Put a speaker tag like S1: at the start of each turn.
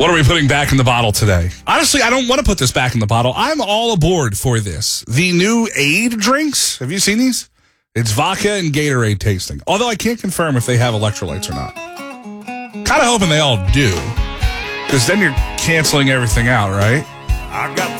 S1: What are we putting back in the bottle today? Honestly, I don't want to put this back in the bottle. I'm all aboard for this. The new Aid drinks. Have you seen these? It's vodka and Gatorade tasting. Although I can't confirm if they have electrolytes or not. Kind of hoping they all do. Because then you're canceling everything out, right?